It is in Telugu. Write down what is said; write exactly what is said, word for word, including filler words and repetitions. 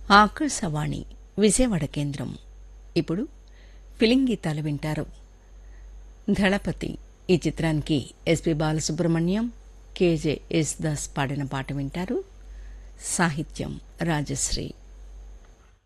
ఆకాశవాణి విజయవాడ కేంద్రం. ఇప్పుడు ఫిలిం గీతాలు వింటారు. దళపతి ఈ చిత్రానికి ఎస్పి బాలసుబ్రహ్మణ్యం, కేజే యేసుదాస్ పాడిన పాట వింటారు. సాహిత్యం రాజశ్రీ.